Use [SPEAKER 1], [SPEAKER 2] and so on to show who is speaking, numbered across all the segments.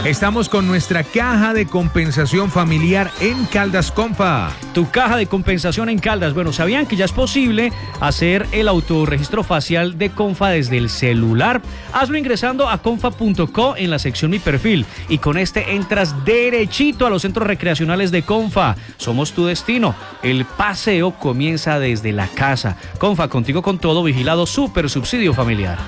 [SPEAKER 1] Estamos con nuestra caja de compensación familiar en Caldas Comfa.
[SPEAKER 2] Tu caja de compensación en Caldas. Bueno, ¿sabían que ya es posible hacer el autorregistro facial de Comfa desde el celular? Hazlo ingresando a confa.co en la sección Mi Perfil y con este entras derechito a los centros recreacionales de Comfa. Somos tu destino. El paseo comienza desde la casa. Comfa, contigo con todo, vigilado Super Subsidio Familiar.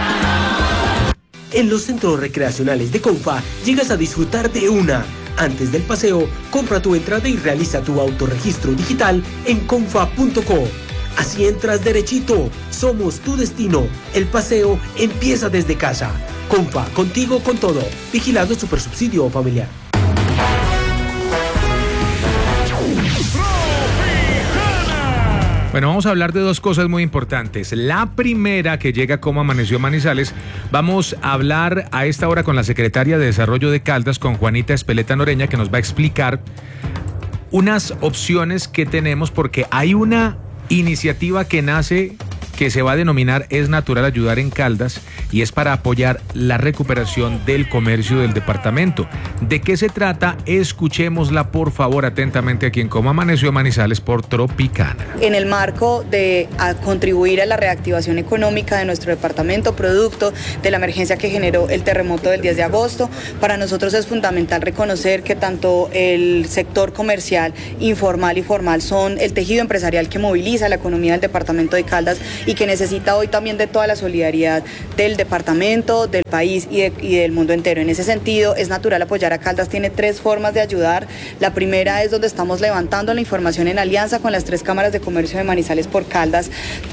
[SPEAKER 3] En los centros recreacionales de Comfa llegas a disfrutar de una. Antes del paseo, compra tu entrada y realiza tu autorregistro digital en confa.co. Así entras derechito. Somos tu destino. El paseo empieza desde casa. Comfa, contigo con todo. Vigilando Supersubsidio Familiar.
[SPEAKER 1] Bueno, vamos a hablar de dos cosas muy importantes. La primera, que llega como amaneció Manizales, vamos a hablar a esta hora con la secretaria de Desarrollo de Caldas, con Juanita Espeleta Noreña, que nos va a explicar unas opciones que tenemos, porque hay una iniciativa que nace, que se va a denominar Es Natural Ayudar en Caldas, y es para apoyar la recuperación del comercio del departamento. ¿De qué se trata? Escuchémosla, por favor, atentamente aquí en Cómo Amaneció Manizales por Tropicana.
[SPEAKER 4] En el marco de contribuir a la reactivación económica de nuestro departamento, producto de la emergencia que generó el terremoto del 10 de agosto, para nosotros es fundamental reconocer que tanto el sector comercial, informal y formal, son el tejido empresarial que moviliza la economía del departamento de Caldas y que necesita hoy también de toda la solidaridad del departamento, del país y del mundo entero. En ese sentido, Es Natural Apoyar a Caldas tiene 3 formas de ayudar. La primera es donde estamos levantando la información en alianza con las 3 cámaras de comercio de Manizales por Caldas,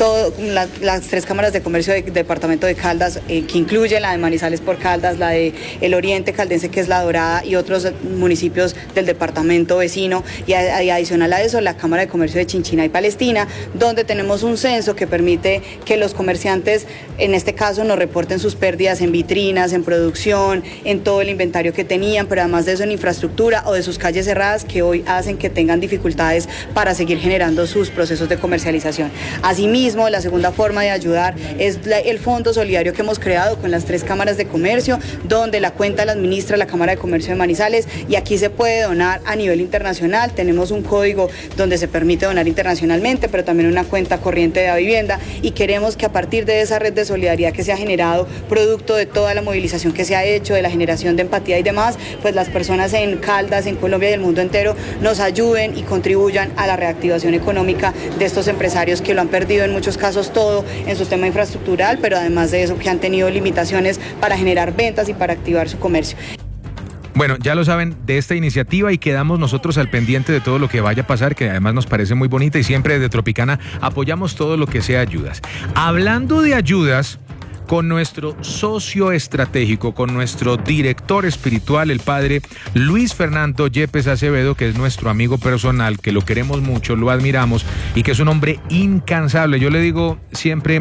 [SPEAKER 4] las 3 cámaras de comercio del departamento de Caldas, que incluye la de Manizales por Caldas, la de el Oriente Caldense, que es La Dorada, y otros municipios del departamento vecino, y adicional a eso, la Cámara de Comercio de Chinchina y Palestina, donde tenemos un censo que permite que los comerciantes, en este caso, nos reporten sus pérdidas en vitrinas, en producción, en todo el inventario que tenían, pero además de eso en infraestructura o de sus calles cerradas, que hoy hacen que tengan dificultades para seguir generando sus procesos de comercialización. Asimismo, la segunda forma de ayudar es el fondo solidario que hemos creado con las 3 cámaras de comercio, donde la cuenta la administra la Cámara de Comercio de Manizales, y aquí se puede donar a nivel internacional. Tenemos un código donde se permite donar internacionalmente, pero también una cuenta corriente de vivienda, y queremos que a partir de esa red de solidaridad que se ha generado, producto de toda la movilización que se ha hecho, de la generación de empatía y demás, pues las personas en Caldas, en Colombia y el mundo entero nos ayuden y contribuyan a la reactivación económica de estos empresarios que lo han perdido en muchos casos todo en su tema infraestructural, pero además de eso que han tenido limitaciones para generar ventas y para activar su comercio.
[SPEAKER 1] Bueno, ya lo saben de esta iniciativa y quedamos nosotros al pendiente de todo lo que vaya a pasar, que además nos parece muy bonita, y siempre desde Tropicana apoyamos todo lo que sea ayudas. Hablando de ayudas, con nuestro socio estratégico, con nuestro director espiritual, el padre Luis Fernando Yepes Acevedo, que es nuestro amigo personal, que lo queremos mucho, lo admiramos y que es un hombre incansable. Yo le digo siempre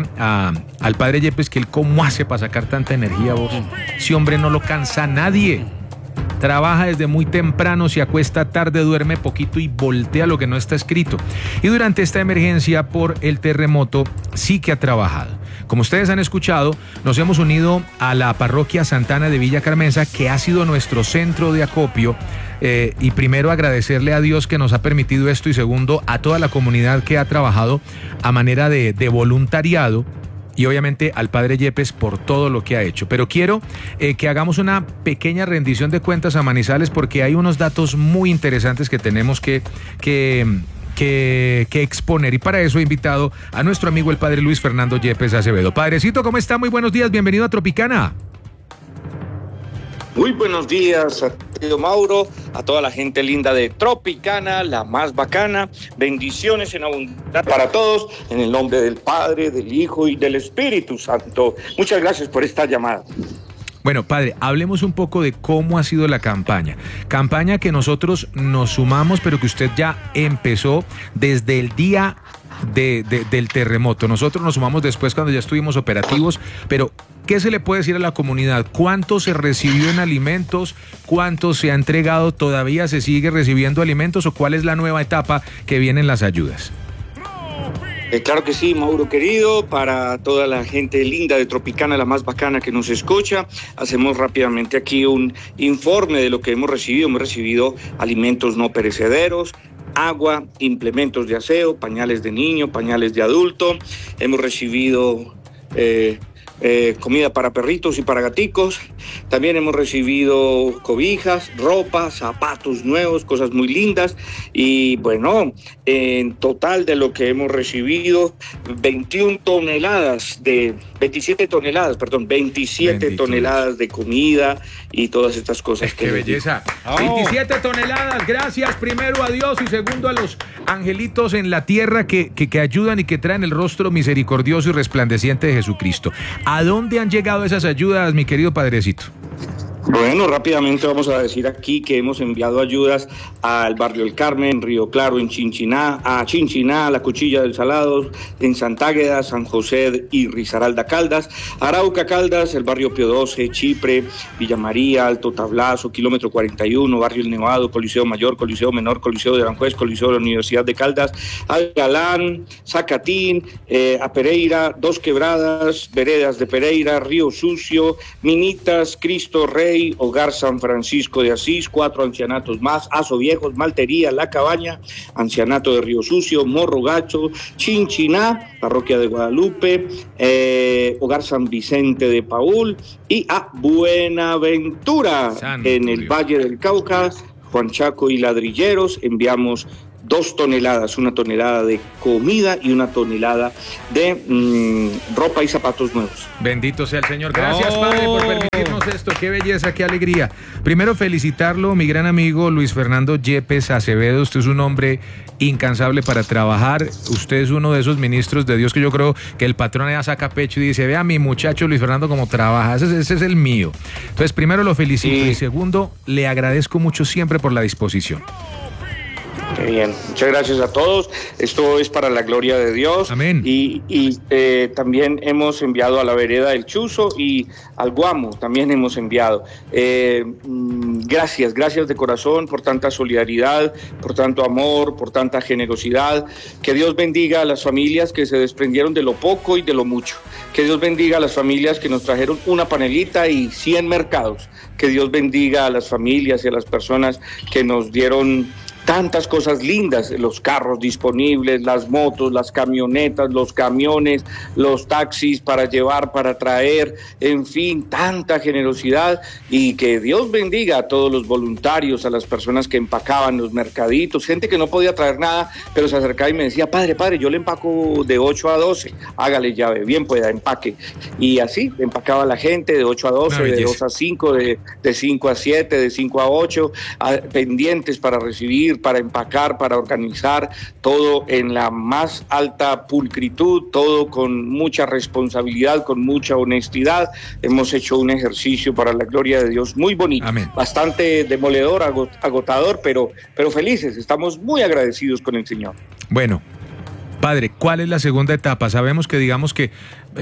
[SPEAKER 1] al padre Yepes que él cómo hace para sacar tanta energía, vos. Ese hombre no lo cansa nadie. Trabaja desde muy temprano, se acuesta tarde, duerme poquito y voltea lo que no está escrito. Y durante esta emergencia por el terremoto sí que ha trabajado. Como ustedes han escuchado, nos hemos unido a la parroquia Santana de Villa Carmenza, que ha sido nuestro centro de acopio. Y primero agradecerle a Dios que nos ha permitido esto, y segundo a toda la comunidad que ha trabajado a manera de voluntariado. Y obviamente al padre Yepes por todo lo que ha hecho. Pero quiero que hagamos una pequeña rendición de cuentas a Manizales, porque hay unos datos muy interesantes que tenemos que exponer. Y para eso he invitado a nuestro amigo el padre Luis Fernando Yepes Acevedo. Padrecito, ¿cómo está? Muy buenos días, bienvenido a Tropicana.
[SPEAKER 5] Muy buenos días, querido Mauro, a toda la gente linda de Tropicana, la más bacana. Bendiciones en abundancia para todos, en el nombre del Padre, del Hijo y del Espíritu Santo. Muchas gracias por esta llamada.
[SPEAKER 1] Bueno, padre, hablemos un poco de cómo ha sido la campaña. Campaña que nosotros nos sumamos, pero que usted ya empezó desde el día del terremoto. Nosotros nos sumamos después cuando ya estuvimos operativos, pero ¿qué se le puede decir a la comunidad? ¿Cuánto se recibió en alimentos? ¿Cuánto se ha entregado? ¿Todavía se sigue recibiendo alimentos? ¿O cuál es la nueva etapa que vienen las ayudas?
[SPEAKER 5] Claro que sí, Mauro querido, para toda la gente linda de Tropicana, la más bacana que nos escucha, hacemos rápidamente aquí un informe de lo que hemos recibido. Hemos recibido alimentos no perecederos, agua, implementos de aseo, pañales de niño, pañales de adulto. Hemos recibido comida para perritos y para gaticos. También hemos recibido cobijas, ropa, zapatos nuevos, cosas muy lindas. Y bueno, en total de lo que hemos recibido, 27 toneladas de comida y todas estas cosas.
[SPEAKER 1] ¡Qué belleza! 27 toneladas, gracias primero a Dios y segundo a los angelitos en la tierra que ayudan y que traen el rostro misericordioso y resplandeciente de Jesucristo. ¿A dónde han llegado esas ayudas, mi querido padrecito?
[SPEAKER 5] Bueno, rápidamente vamos a decir aquí que hemos enviado ayudas al barrio El Carmen, Río Claro, en Chinchiná, La Cuchilla del Salado, en Santágueda, San José y Risaralda Caldas, Arauca Caldas, el barrio Pío 12, Chipre, Villa María, Alto Tablazo, kilómetro 41, barrio El Nevado, Coliseo Mayor, Coliseo Menor, Coliseo de Aranjuez, Coliseo de la Universidad de Caldas, Algalán, Zacatín, a Pereira, Dos Quebradas, Veredas de Pereira, Río Sucio, Minitas, Cristo Rey, Hogar San Francisco de Asís, 4 ancianatos más, Aso Viejos, Maltería, La Cabaña, Ancianato de Río Sucio, Morro Gacho, Chinchiná, Parroquia de Guadalupe, Hogar San Vicente de Paúl y a Buenaventura, Santo en el Dios. Valle del Cauca, Juan Chaco y Ladrilleros. Enviamos 2 toneladas, 1 tonelada de comida y 1 tonelada de ropa y zapatos nuevos.
[SPEAKER 1] Bendito sea el Señor. Gracias, Padre, por permitirnos esto. Qué belleza, qué alegría. Primero, felicitarlo, mi gran amigo Luis Fernando Yepes Acevedo. Usted es un hombre incansable para trabajar. Usted es uno de esos ministros de Dios que yo creo que el patrón ya saca pecho y dice, vea mi muchacho Luis Fernando cómo trabaja. Ese es el mío. Entonces, primero lo felicito y segundo, le agradezco mucho siempre por la disposición.
[SPEAKER 5] Qué bien, muchas gracias a todos. Esto es para la gloria de Dios.
[SPEAKER 1] Amén.
[SPEAKER 5] Y también hemos enviado a la vereda del Chuzo y al Guamo, también hemos enviado. Gracias de corazón por tanta solidaridad, por tanto amor, por tanta generosidad. Que Dios bendiga a las familias que se desprendieron de lo poco y de lo mucho. Que Dios bendiga a las familias que nos trajeron una panelita y 100 mercados. Que Dios bendiga a las familias y a las personas que nos dieron tantas cosas lindas, los carros disponibles, las motos, las camionetas, los camiones, los taxis para llevar, para traer, en fin, tanta generosidad. Y que Dios bendiga a todos los voluntarios, a las personas que empacaban los mercaditos, gente que no podía traer nada, pero se acercaba y me decía, padre, yo le empaco de 8 a 12, hágale llave, bien pueda, empaque. Y así empacaba la gente de 8 a 12, de 2 a 5, de 5 a 7, de 5 a 8, pendientes para recibir, para empacar, para organizar, todo en la más alta pulcritud, todo con mucha responsabilidad, con mucha honestidad. Hemos hecho un ejercicio para la gloria de Dios muy bonito.
[SPEAKER 1] Amén.
[SPEAKER 5] Bastante demoledor, agotador, pero felices, estamos muy agradecidos con el Señor.
[SPEAKER 1] Bueno, Padre, ¿cuál es la segunda etapa? Sabemos que digamos que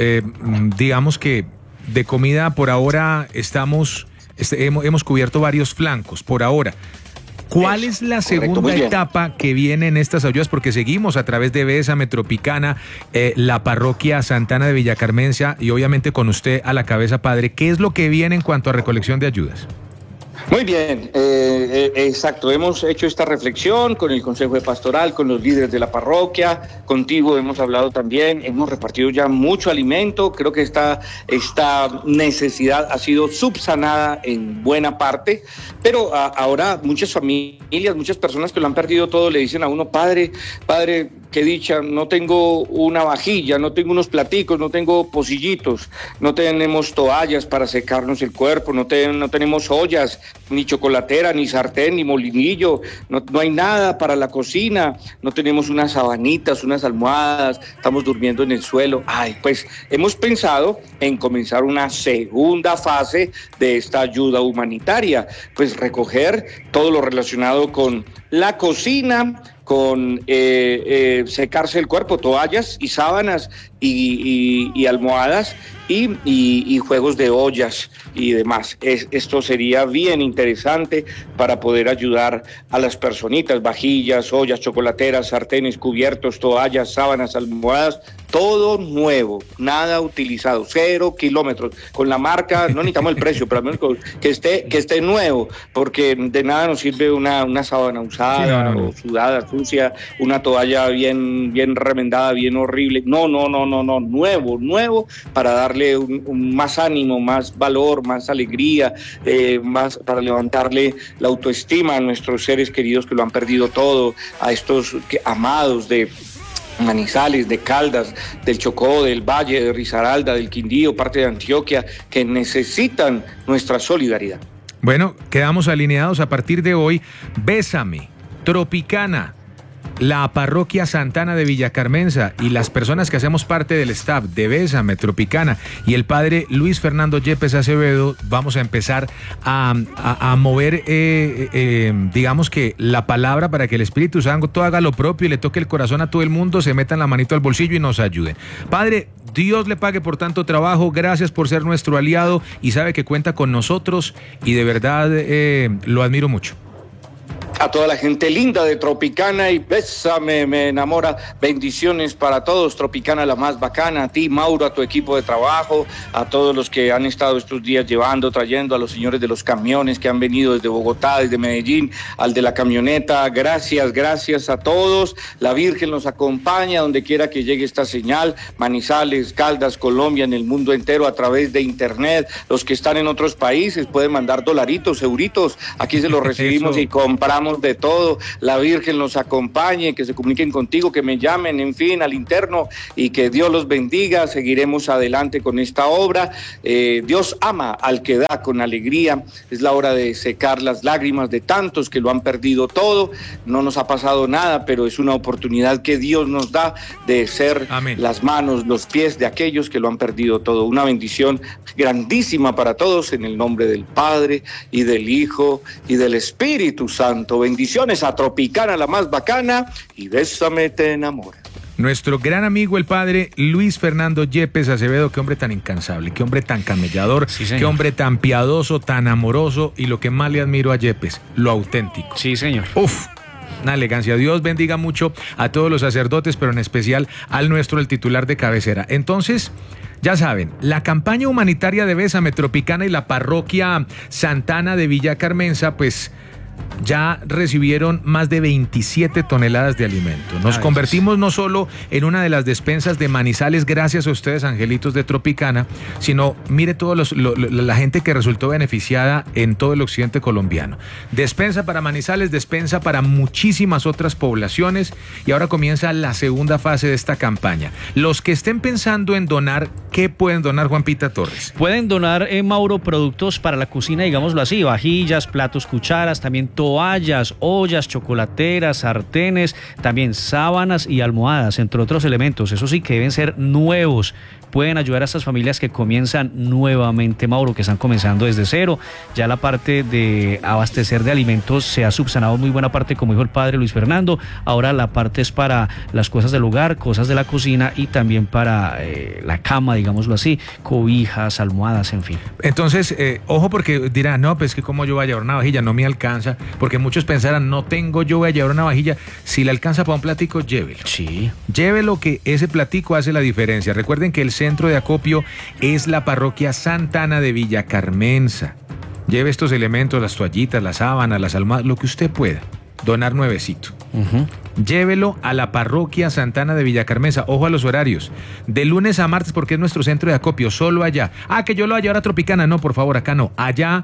[SPEAKER 1] de comida por ahora hemos cubierto varios flancos por ahora. ¿Cuál es la segunda etapa que viene en estas ayudas? Porque seguimos a través de Bésame, Tropicana, la parroquia Santana de Villacarmencia y obviamente con usted a la cabeza, Padre. ¿Qué es lo que viene en cuanto a recolección de ayudas?
[SPEAKER 5] Muy bien, exacto. Hemos hecho esta reflexión con el Consejo de Pastoral, con los líderes de la parroquia, contigo hemos hablado también, hemos repartido ya mucho alimento. Creo que esta necesidad ha sido subsanada en buena parte, pero ahora muchas familias, muchas personas que lo han perdido todo le dicen a uno, padre, qué dicha, no tengo una vajilla, no tengo unos platicos, no tengo pocillitos, no tenemos toallas para secarnos el cuerpo, no tenemos ollas, ni chocolatera, ni sartén, ni molinillo, no hay nada para la cocina, no tenemos unas sabanitas, unas almohadas, estamos durmiendo en el suelo. Pues hemos pensado en comenzar una segunda fase de esta ayuda humanitaria, pues recoger todo lo relacionado con la cocina, con secarse el cuerpo, toallas y sábanas y almohadas, y juegos de ollas y demás. Esto sería bien interesante para poder ayudar a las personitas, vajillas, ollas, chocolateras, sartenes, cubiertos, toallas, sábanas, almohadas, todo nuevo, nada utilizado, 0 kilómetros. Con la marca, no necesitamos el precio, pero al menos que esté nuevo, porque de nada nos sirve una sábana usada o sudada, sucia, una toalla bien remendada, bien horrible. No, nuevo, para darle un más ánimo, más valor, más alegría, más para levantarle la autoestima a nuestros seres queridos que lo han perdido todo, a estos amados de Manizales, de Caldas, del Chocó, del Valle, de Risaralda, del Quindío, parte de Antioquia, que necesitan nuestra solidaridad.
[SPEAKER 1] Bueno, quedamos alineados a partir de hoy. Bésame, Tropicana, la parroquia Santana de Villacarmenza y las personas que hacemos parte del staff de Bésame, Tropicana y el padre Luis Fernando Yepes Acevedo, vamos a empezar a mover, digamos que la palabra para que el Espíritu Santo haga lo propio y le toque el corazón a todo el mundo, se metan la manito al bolsillo y nos ayuden. Padre, Dios le pague por tanto trabajo, gracias por ser nuestro aliado y sabe que cuenta con nosotros y de verdad lo admiro mucho.
[SPEAKER 5] A toda la gente linda de Tropicana y Bésame, me enamora. Bendiciones para todos. Tropicana, la más bacana. A ti, Mauro, a tu equipo de trabajo, a todos los que han estado estos días trayendo, a los señores de los camiones que han venido desde Bogotá, desde Medellín, al de la camioneta. Gracias a todos. La Virgen nos acompaña donde quiera que llegue esta señal. Manizales, Caldas, Colombia, en el mundo entero a través de internet. Los que están en otros países pueden mandar dolaritos, euritos. Aquí se los recibimos y compramos de todo. La Virgen los acompañe, que se comuniquen contigo, que me llamen, en fin, al interno, y que Dios los bendiga. Seguiremos adelante con esta obra. Dios ama al que da con alegría. Es la hora de secar las lágrimas de tantos que lo han perdido todo. No nos ha pasado nada, pero es una oportunidad que Dios nos da de ser las manos, los pies de aquellos que lo han perdido todo. Una bendición grandísima para todos en el nombre del Padre y del Hijo y del Espíritu Santo. Bendiciones a Tropicana, la más bacana, y Bésame, te enamora.
[SPEAKER 1] Nuestro gran amigo el padre Luis Fernando Yepes Acevedo, qué hombre tan incansable, qué hombre tan camellador, qué hombre tan piadoso, tan amoroso, y lo que más le admiro a Yepes, lo auténtico.
[SPEAKER 2] Sí, señor.
[SPEAKER 1] Uf, una elegancia. Dios bendiga mucho a todos los sacerdotes, pero en especial al nuestro, el titular de cabecera. Entonces, ya saben, la campaña humanitaria de Bésame, Tropicana y la parroquia Santana de Villacarmenza, pues ya recibieron más de 27 toneladas de alimento. Nos convertimos no solo en una de las despensas de Manizales, gracias a ustedes, angelitos de Tropicana, sino mire la gente que resultó beneficiada en todo el occidente colombiano. Despensa para Manizales, despensa para muchísimas otras poblaciones, y ahora comienza la segunda fase de esta campaña. Los que estén pensando en donar, ¿qué pueden donar, Juan Pita Torres?
[SPEAKER 2] Pueden donar, Mauro, productos para la cocina, digámoslo así, vajillas, platos, cucharas, también toallas, ollas, chocolateras, sartenes, también sábanas y almohadas, entre otros elementos. Eso sí, que deben ser nuevos. Pueden ayudar a estas familias que comienzan nuevamente, Mauro, que están comenzando desde cero. Ya la parte de abastecer de alimentos se ha subsanado muy buena parte, como dijo el padre Luis Fernando. Ahora la parte es para las cosas del hogar, cosas de la cocina y también para la cama, digámoslo así, cobijas, almohadas, en fin.
[SPEAKER 1] Entonces, ojo, porque dirán, no, pues que como yo voy a llevar una vajilla, no me alcanza, porque muchos pensarán, no tengo, yo voy a llevar una vajilla. Si le alcanza para un platico, llévelo.
[SPEAKER 2] Sí.
[SPEAKER 1] Llévelo, que ese platico hace la diferencia. Recuerden que el centro de acopio es la parroquia Santana de Villacarmenza. Lleve estos elementos, las toallitas, las sábanas, las almohadas, lo que usted pueda. Donar nuevecito. Llévelo a la parroquia Santana de Villacarmenza. Ojo a los horarios. De lunes a martes, porque es nuestro centro de acopio, solo allá. Que yo lo voy a llevar a Tropicana. No, por favor, acá no. Allá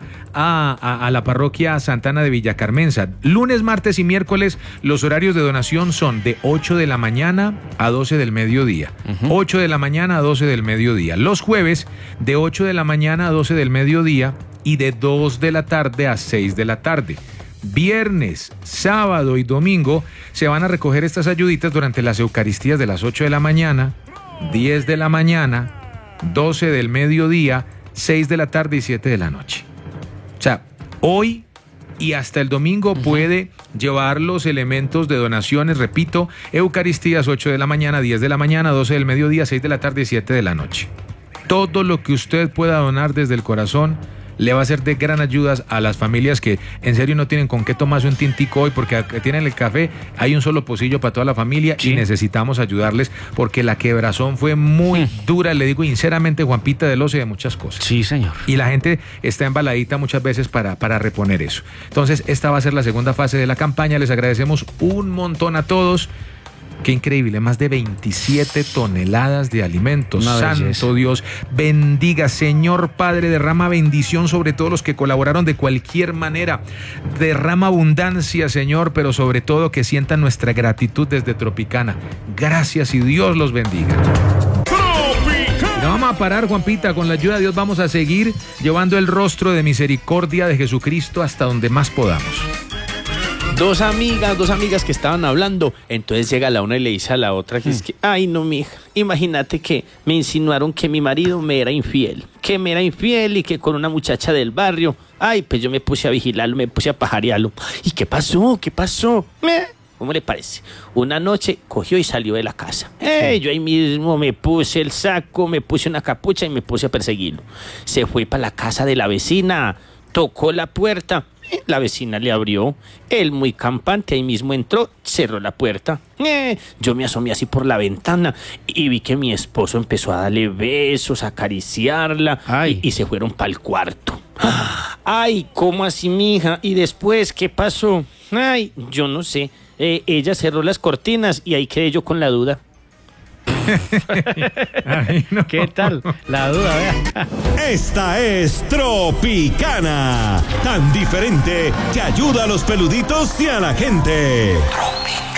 [SPEAKER 1] a la parroquia Santana de Villacarmenza. Lunes, martes y miércoles, los horarios de donación son de 8 de la mañana a 12 del mediodía. 8 de la mañana a 12 del mediodía. Los jueves, de 8 de la mañana a 12 del mediodía y de 2 de la tarde a 6 de la tarde. Viernes, sábado y domingo se van a recoger estas ayuditas durante las Eucaristías de las 8 de la mañana, 10 de la mañana, 12 del mediodía, 6 de la tarde y 7 de la noche. O sea, hoy y hasta el domingo puede llevar los elementos de donaciones, repito, Eucaristías 8 de la mañana, 10 de la mañana, 12 del mediodía, 6 de la tarde y 7 de la noche. Todo lo que usted pueda donar desde el corazón le va a ser de gran ayuda a las familias que en serio no tienen con qué tomarse un tintico hoy porque tienen el café, hay un solo pocillo para toda la familia y necesitamos ayudarles porque la quebrazón fue muy dura, le digo sinceramente, Juanpita, del ocio de muchas cosas.
[SPEAKER 2] Sí, señor.
[SPEAKER 1] Y la gente está embaladita muchas veces para reponer eso. Entonces, esta va a ser la segunda fase de la campaña. Les agradecemos un montón a todos. Qué increíble, más de 27 toneladas de alimentos. Santo Dios, bendiga, Señor Padre, derrama bendición sobre todos los que colaboraron de cualquier manera. Derrama abundancia, Señor, pero sobre todo que sientan nuestra gratitud desde Tropicana. Gracias y Dios los bendiga. No vamos a parar, Juanpita, con la ayuda de Dios vamos a seguir llevando el rostro de misericordia de Jesucristo hasta donde más podamos.
[SPEAKER 6] Dos amigas que estaban hablando, entonces llega la una y le dice a la otra que es que, ay no mija, imagínate que me insinuaron que mi marido me era infiel y que con una muchacha del barrio, ay pues yo me puse a vigilarlo, me puse a pajarearlo. ¿Y qué pasó? ¿Cómo le parece? Una noche cogió y salió de la casa. Yo ahí mismo me puse el saco, me puse una capucha y me puse a perseguirlo. Se fue para la casa de la vecina, tocó la puerta. La vecina le abrió, él muy campante ahí mismo entró, cerró la puerta. Yo me asomé así por la ventana y vi que mi esposo empezó a darle besos, a acariciarla y se fueron para el cuarto. Ay, ¿cómo así, mija? ¿Y después qué pasó? Ay, yo no sé. Ella cerró las cortinas y ahí quedé yo con la duda.
[SPEAKER 1] Ay, no.
[SPEAKER 2] ¿Qué tal? La duda, vea.
[SPEAKER 7] Esta es Tropicana, tan diferente que ayuda a los peluditos y a la gente.